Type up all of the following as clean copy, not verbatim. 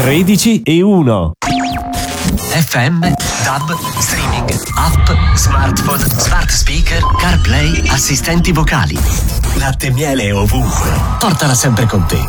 13:1. FM, DAB, streaming, app, smartphone, smart speaker, CarPlay, assistenti vocali. Latte e miele ovunque. Portala sempre con te.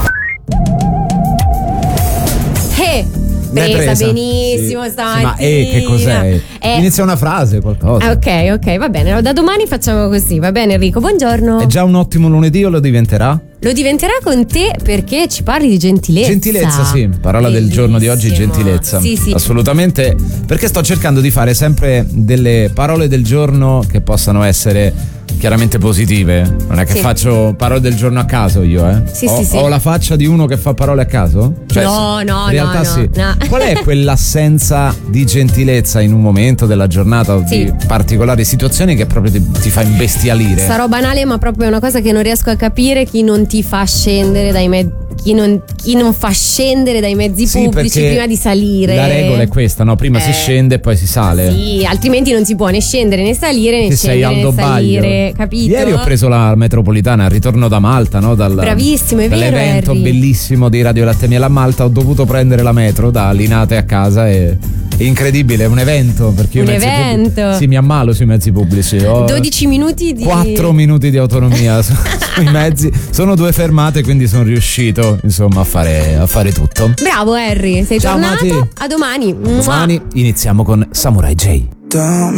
Presa benissimo stamattina. Ma che cos'è? Inizia una frase, qualcosa. Ok, va bene. Allora, da domani facciamo così, va bene Enrico? Buongiorno. È già un ottimo lunedì o lo diventerà? Lo diventerà con te perché ci parli di gentilezza. Gentilezza, sì. Parola del giorno di oggi, gentilezza. Sì. Assolutamente, perché sto cercando di fare sempre delle parole del giorno che possano essere chiaramente positive. Non è che faccio parole del giorno a caso io, Sì. Ho la faccia di uno che fa parole a caso? Cioè, no, in realtà sì. No. Qual è quell'assenza di gentilezza in un momento della giornata o di particolari situazioni che proprio ti fa imbestialire? Sarò banale, ma proprio è una cosa che non riesco a capire: chi non ti fa scendere dai mezzi. Chi non fa scendere dai mezzi pubblici prima di salire. La regola è questa, no? Prima si scende e poi si sale. Sì, altrimenti non si può né scendere né salire né scendere né salire, capito? Ieri ho preso la metropolitana al ritorno da Malta, no? Bravissimo, è vero, dall'evento Harry. Bellissimo di Radio Latte e Miele a Malta. Ho dovuto prendere la metro da Linate a casa e è incredibile, è un evento perché sì, mi ammalo sui mezzi pubblici. Ho 12 minuti di 4 minuti di autonomia sui mezzi. Sono 2 fermate, quindi sono riuscito insomma a fare tutto. Bravo Harry, sei Ciao, tornato. Mati. A domani. Domani iniziamo con Samurai J.